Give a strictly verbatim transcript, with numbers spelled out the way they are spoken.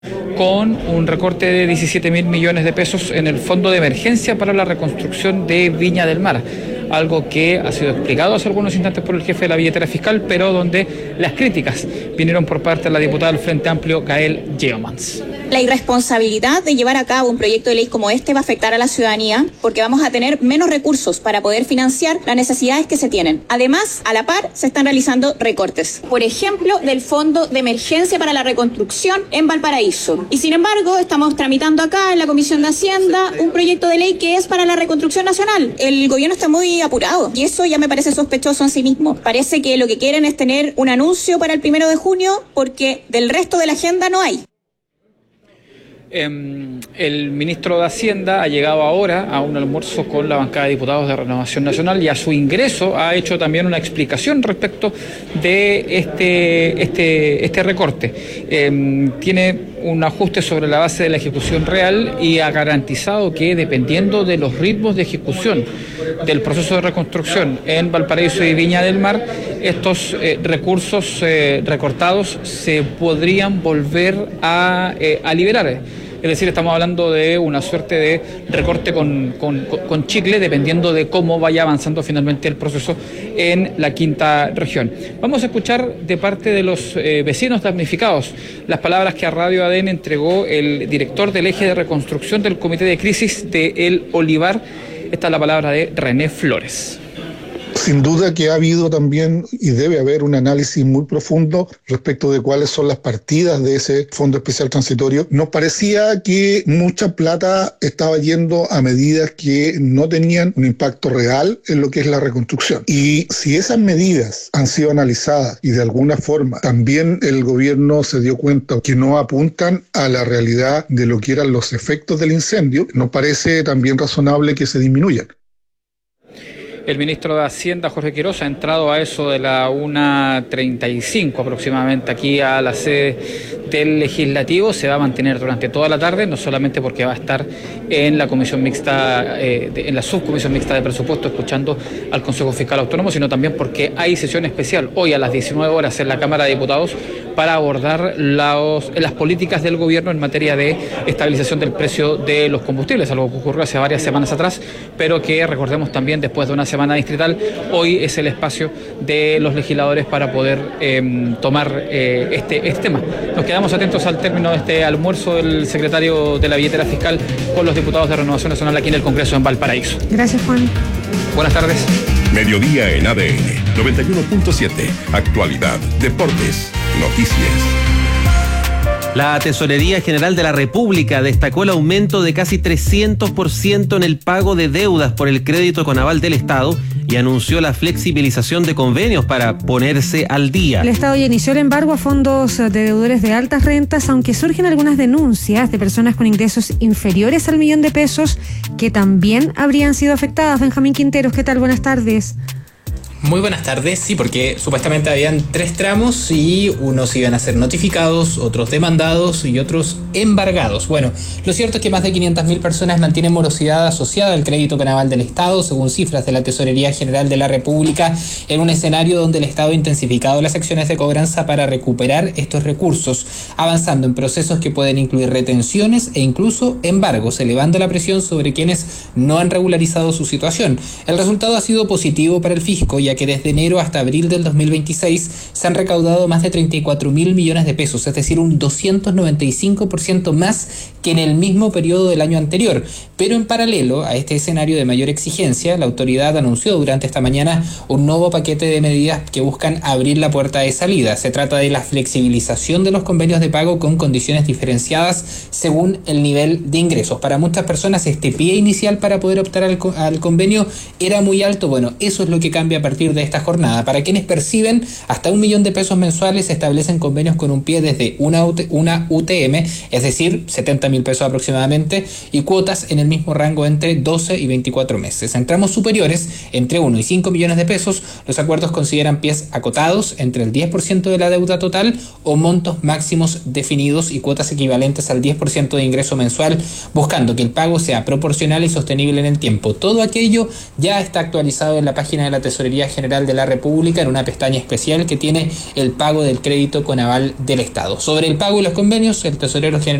con un recorte de diecisiete mil millones de pesos en el Fondo de Emergencia para la Reconstrucción de Viña del Mar, algo que ha sido explicado hace algunos instantes por el jefe de la billetera fiscal, pero donde las críticas vinieron por parte de la diputada del Frente Amplio, Gael Yeomans. La irresponsabilidad de llevar a cabo un proyecto de ley como este va a afectar a la ciudadanía porque vamos a tener menos recursos para poder financiar las necesidades que se tienen. Además, a la par, se están realizando recortes. Por ejemplo, del Fondo de Emergencia para la Reconstrucción en Valparaíso. Y sin embargo, estamos tramitando acá en la Comisión de Hacienda un proyecto de ley que es para la reconstrucción nacional. El gobierno está muy apurado y eso ya me parece sospechoso en sí mismo. Parece que lo que quieren es tener un anuncio para el primero de junio porque del resto de la agenda no hay. El ministro de Hacienda ha llegado ahora a un almuerzo con la bancada de diputados de Renovación Nacional y a su ingreso ha hecho también una explicación respecto de este, este, este recorte. Eh, tiene un ajuste sobre la base de la ejecución real y ha garantizado que dependiendo de los ritmos de ejecución del proceso de reconstrucción en Valparaíso y Viña del Mar, estos eh, recursos eh, recortados se podrían volver a, eh, a liberar. Es decir, estamos hablando de una suerte de recorte con, con, con chicle, dependiendo de cómo vaya avanzando finalmente el proceso en la quinta región. Vamos a escuchar de parte de los eh, vecinos damnificados las palabras que a Radio A D N entregó el director del eje de reconstrucción del Comité de Crisis de El Olivar. Esta es la palabra de René Flores. Sin duda que ha habido también y debe haber un análisis muy profundo respecto de cuáles son las partidas de ese Fondo Especial Transitorio. Nos parecía que mucha plata estaba yendo a medidas que no tenían un impacto real en lo que es la reconstrucción. Y si esas medidas han sido analizadas y de alguna forma también el gobierno se dio cuenta que no apuntan a la realidad de lo que eran los efectos del incendio, nos parece también razonable que se disminuyan. El ministro de Hacienda, Jorge Quiroz, ha entrado a eso de la una treinta y cinco aproximadamente aquí a la sede del Legislativo. Se va a mantener durante toda la tarde, no solamente porque va a estar en la comisión mixta, eh, de, en la subcomisión mixta de presupuesto escuchando al Consejo Fiscal Autónomo, sino también porque hay sesión especial hoy a las diecinueve horas en la Cámara de Diputados para abordar los, las políticas del gobierno en materia de estabilización del precio de los combustibles, algo que ocurrió hace varias semanas atrás, pero que recordemos también después de una semana distrital, hoy es el espacio de los legisladores para poder eh, tomar eh, este, este tema. Nos quedamos atentos al término de este almuerzo del secretario de la billetera fiscal con los diputados de Renovación Nacional aquí en el Congreso en Valparaíso. Gracias, Juan. Buenas tardes. Mediodía en A D N noventa y uno punto siete. Actualidad, deportes, noticias. La Tesorería General de la República destacó el aumento de casi trescientos por ciento en el pago de deudas por el crédito con aval del Estado y anunció la flexibilización de convenios para ponerse al día. El Estado ya inició el embargo a fondos de deudores de altas rentas, aunque surgen algunas denuncias de personas con ingresos inferiores al millón de pesos que también habrían sido afectadas. Benjamín Quinteros, ¿qué tal? Buenas tardes. Muy buenas tardes, sí, porque supuestamente habían tres tramos y unos iban a ser notificados, otros demandados y otros embargados. Bueno, lo cierto es que más de quinientas mil personas mantienen morosidad asociada al crédito con aval del Estado, según cifras de la Tesorería General de la República, en un escenario donde el Estado ha intensificado las acciones de cobranza para recuperar estos recursos, avanzando en procesos que pueden incluir retenciones e incluso embargos, elevando la presión sobre quienes no han regularizado su situación. El resultado ha sido positivo para el fisco, ya que desde enero hasta abril del dos mil veintiséis se han recaudado más de treinta y cuatro mil millones de pesos, es decir, un doscientos noventa y cinco por ciento más que en el mismo periodo del año anterior. Pero en paralelo a este escenario de mayor exigencia, la autoridad anunció durante esta mañana un nuevo paquete de medidas que buscan abrir la puerta de salida. Se trata de la flexibilización de los convenios de pago con condiciones diferenciadas según el nivel de ingresos. Para muchas personas este pie inicial para poder optar al, al convenio era muy alto. Bueno, eso es lo que cambia a partir de esta jornada. Para quienes perciben hasta un millón de pesos mensuales se establecen convenios con un pie desde una, una U T M, es decir, setenta mil pesos aproximadamente, y cuotas en el mismo rango entre doce y veinticuatro meses. En tramos superiores, entre uno y cinco millones de pesos, los acuerdos consideran pies acotados entre el diez por ciento de la deuda total o montos máximos definidos y cuotas equivalentes al diez por ciento de ingreso mensual, buscando que el pago sea proporcional y sostenible en el tiempo. Todo aquello ya está actualizado en la página de la Tesorería General de la República en una pestaña especial que tiene el pago del crédito con aval del Estado. Sobre el pago y los convenios, el tesorero general